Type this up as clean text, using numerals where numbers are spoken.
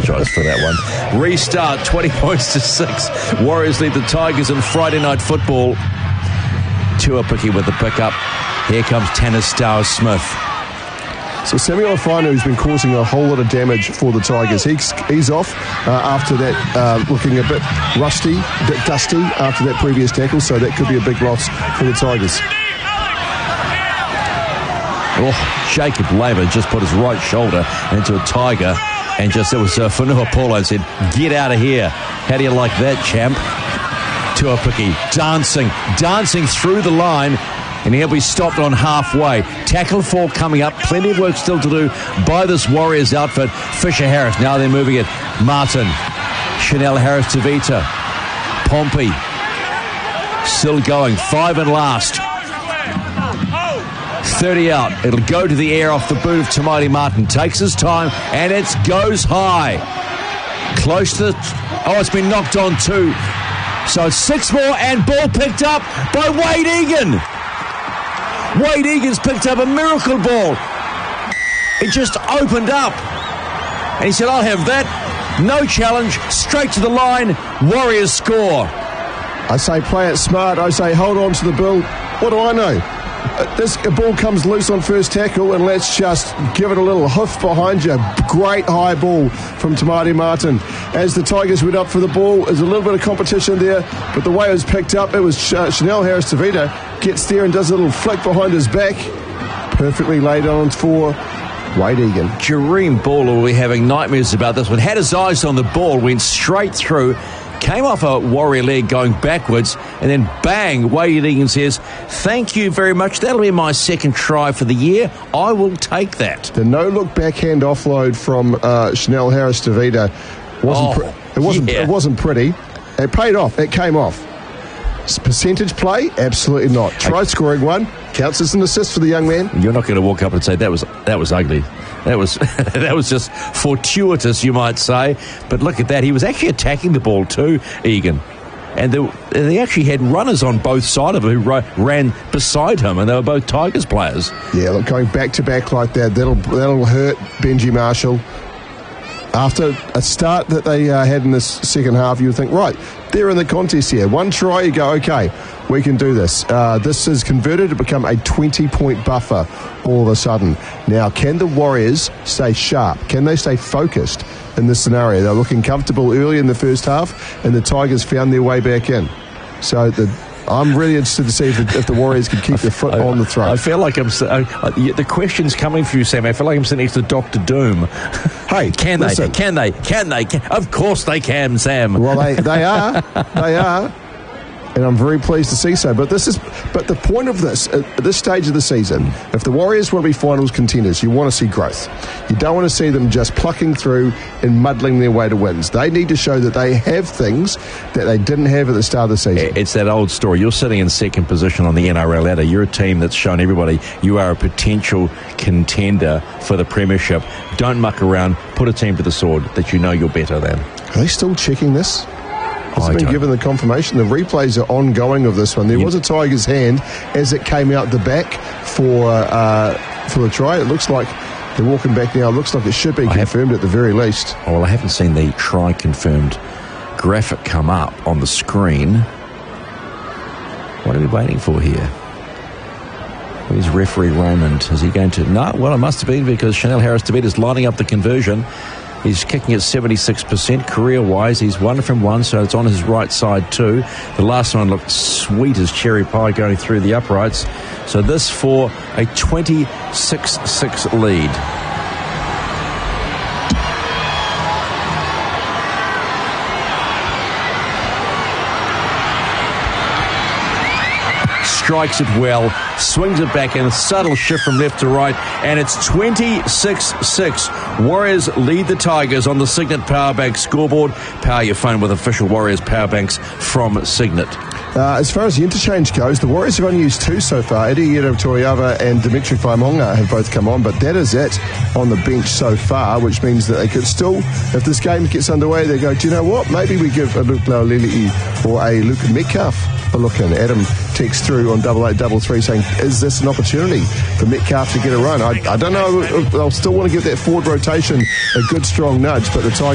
apologise for that one. Restart, 20 points to 6. Warriors lead the Tigers in Friday Night Football. Tuapiki with the pickup. Here comes Tanner Stowers-Smith. So Samuel Ofano, who's been causing a whole lot of damage for the Tigers, he's off after that, looking a bit rusty, a bit dusty after that previous tackle, so that could be a big loss for the Tigers. Oh, Jacob Labour just put his right shoulder into a Tiger, and just it was Fanua Paulo and said, "Get out of here." How do you like that, champ? Tuapiki dancing through the line, and he'll be stopped on halfway. Tackle 4 coming up. Plenty of work still to do by this Warriors outfit. Fisher Harris, now they're moving it. Martin, Chanel Harris-Tavita, Pompey, still going. 5 and last. 30 out. It'll go to the air off the boot of Tamati Martin. Takes his time, and it goes high. Close to the... Oh, it's been knocked on too. So it's 6 more, and ball picked up by Wade Egan. Wade Egan's picked up a miracle ball. It just opened up. And he said, "I'll have that." No challenge. Straight to the line. Warriors score. I say play it smart. I say hold on to the ball. What do I know? This ball comes loose on first tackle, and let's just give it a little hoof behind you. Great high ball from Tamati Martin. As the Tigers went up for the ball, there's a little bit of competition there, but the way it was picked up, it was Chanel Harris-Tavita gets there and does a little flick behind his back. Perfectly laid on for Wade Egan. Jareem Ball will be having nightmares about this one. Had his eyes on the ball, went straight through, came off a Warrior leg going backwards, and then bang, Wade Egan says, "Thank you very much. That'll be my second try for the year. I will take that." The no-look backhand offload from Chanel Harris-Tavita it wasn't pretty. It paid off. It came off. Percentage play? Absolutely not. Try scoring one. Counts as an assist for the young man. You're not going to walk up and say that was ugly. That was that was just fortuitous, you might say. But look at that. He was actually attacking the ball too, Egan. And they actually had runners on both sides of him who ran beside him, and they were both Tigers players. Yeah, look, going back-to-back like that, that'll hurt Benji Marshall. After a start that they had in this second half, you would think, right, they're in the contest here. One try, you go, okay, we can do this. This is converted to become a 20-point buffer all of a sudden. Now, can the Warriors stay sharp? Can they stay focused in this scenario? They're looking comfortable early in the first half, and the Tigers found their way back in. So I'm really interested to see if the Warriors can keep their foot on the throat. I feel like the question's coming for you, Sam. I feel like I'm sitting next to Dr. Doom. Hey, Can they? Of course they can, Sam. Well, they are. They are. And I'm very pleased to see so. But the point of this, at this stage of the season, if the Warriors want to be finals contenders, you want to see growth. You don't want to see them just plucking through and muddling their way to wins. They need to show that they have things that they didn't have at the start of the season. It's that old story. You're sitting in second position on the NRL ladder. You're a team that's shown everybody you are a potential contender for the premiership. Don't muck around. Put a team to the sword that you know you're better than. Are they still checking this? Has been given the confirmation. The replays are ongoing of this one. There was a Tigers hand as it came out the back for the try. It looks like they're walking back now. It looks like it should be confirmed at the very least. Oh, well, I haven't seen the try confirmed graphic come up on the screen. What are we waiting for here? Where's referee Raymond? Is he going to... No, well, it must have been because Chanel Harris-Tavita is lining up the conversion. He's kicking at 76% career-wise. He's 1 from 1, so it's on his right side too. The last one looked sweet as cherry pie going through the uprights. So this for a 26-6 lead. Strikes it well, swings it back in, a subtle shift from left to right, and it's 26-6. Warriors lead the Tigers on the Signet Powerbank scoreboard. Power your phone with official Warriors Powerbanks from Signet. As far as the interchange goes, the Warriors have only used 2 so far. Eddie Toiava and Dimitri Faimonga have both come on, but that is it on the bench so far, which means that they could still, if this game gets underway, they go, do you know what? Maybe we give a Luke Laulili or a Luka Metcalf a look in. Adam texts through on 8833 saying, is this an opportunity for Metcalf to get a run? I don't know. They'll still want to give that forward rotation a good strong nudge, but the Tigers